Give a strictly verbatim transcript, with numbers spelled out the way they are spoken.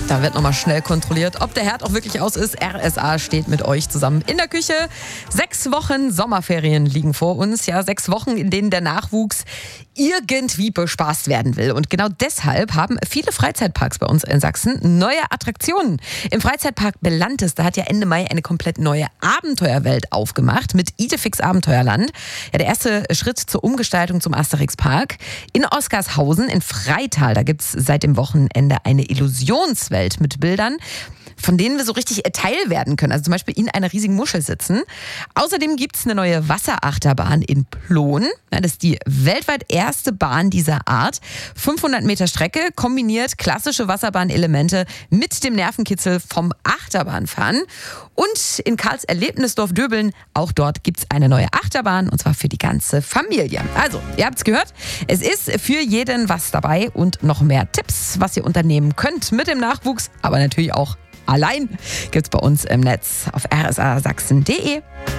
Da wird nochmal schnell kontrolliert, ob der Herd auch wirklich aus ist. R S A steht mit euch zusammen in der Küche. Sechs Wochen Sommerferien liegen vor uns. Ja, sechs Wochen, in denen der Nachwuchs irgendwie bespaßt werden will. Und genau deshalb haben viele Freizeitparks bei uns in Sachsen neue Attraktionen. Im Freizeitpark Belantes, da hat ja Ende Mai eine komplett neue Abenteuerwelt aufgemacht mit Idefix Abenteuerland. Ja, der erste Schritt zur Umgestaltung zum Asterix-Park. In Oskarshausen in Freital, da gibt es seit dem Wochenende eine Illusionswelt mit Bildern, von denen wir so richtig Teil werden können. Also zum Beispiel in einer riesigen Muschel sitzen. Außerdem gibt es eine neue Wasserachterbahn in Plon. Das ist die weltweit erste Bahn dieser Art. fünfhundert Meter Strecke kombiniert klassische Wasserbahnelemente mit dem Nervenkitzel vom Achterbahnfahren. Und in Karls Erlebnisdorf Döbeln, auch dort gibt es eine neue Achterbahn, und zwar für die ganze Familie. Also, ihr habt es gehört, es ist für jeden was dabei und noch mehr Tipps, was ihr unternehmen könnt mit dem Nachwuchs, aber natürlich auch allein, gibt's bei uns im Netz auf r s a sachsen punkt d e.